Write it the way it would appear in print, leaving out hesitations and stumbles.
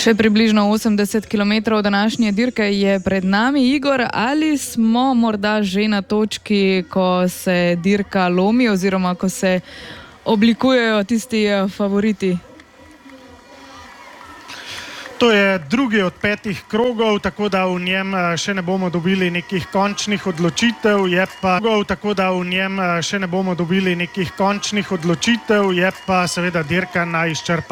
Še približno 80 km današnje dirke je pred nami. Igor, ali smo morda že na točki, ko se dirka lomi oziroma ko se oblikujejo tisti favoriti? To je drugi od 5 krogov, tako da v njem še ne bomo dobili nekih končnih odločitev, je pa seveda dirka na izčrpanje.